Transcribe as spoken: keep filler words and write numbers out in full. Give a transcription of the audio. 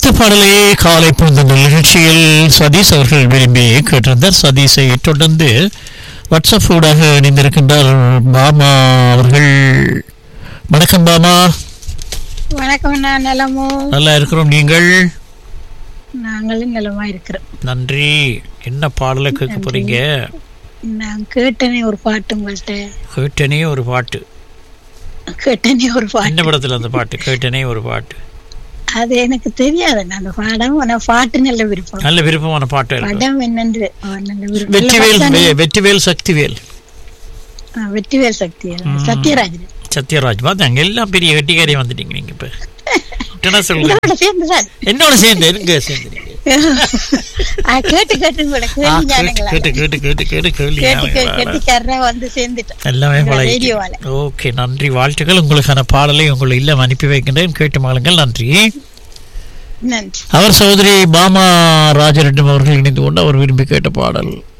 ஒலித்த பாடலே காலை பொழுது நிகழ்ச்சியில் சதீஷ் அவர்கள் விரும்பி கேட்டிருந்தார். சதீஷை தொடர்ந்து வாட்ஸ்அப் ஊடாக இணைந்திருக்கின்றார் பாமா அவர்கள். வணக்கம் பாமா. வணக்கம். நான் நலமோ? நல்லா இருக்கிறோம். நீங்கள்? நாங்களும் நலமா இருக்கிறோம். நன்றி. என்ன பாடலை கேட்க போறீங்க? நான் கேட்டனே ஒரு பாட்டு உங்கள்கிட்ட. கேட்டனே ஒரு பாட்டு? கேட்டனே ஒரு பாட்டு. என்ன படத்துல அந்த பாட்டு? கேட்டனே ஒரு பாட்டு. அது எனக்கு தெரியாது. அந்த பாடம் ஆனா பாட்டு நல்ல விருப்பம். நல்ல விருப்பமான பாட்டு. படம் என்னன்று வெற்றிவேல் வெற்றிவேல் சக்திவேல் வெற்றிவேல் சக்தி சத்யராஜ் சத்யராஜ் பார்த்தாங்க. எல்லாம் பெரிய வெட்டிக்காரியம் வந்துட்டீங்க நீங்க. இப்ப என்ன சொல்லுங்க? என்னோட சேர்ந்து எங்க சேர்ந்து கேட்டு கேட்டு கேட்டு கேட்டு கேட்டு கேட்டு கேட்டு வந்து சேர்ந்துட்டேன் எல்லாமே. ஓகே, நன்றி, வாழ்த்துக்கள். உங்களுக்கான பாடலை உங்களை இல்லம் அனுப்பி வைக்கின்றேன். கேட்டு மகளுங்கள். நன்றி. நன்றி. அவர் சகோதரி பாமா ராஜரெட்டும் அவர்கள் இணைந்து கொண்டு அவர் விரும்பி கேட்ட பாடல்